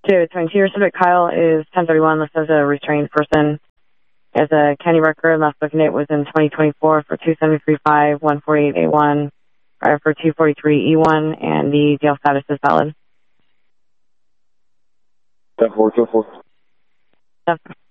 222, subject Kyle is 1031, listed as a restrained person. As a county record, last booking date was in 2024 for 2735, 148A1, for 243E1, and the jail status is valid. 10-4, 10-4. Yep.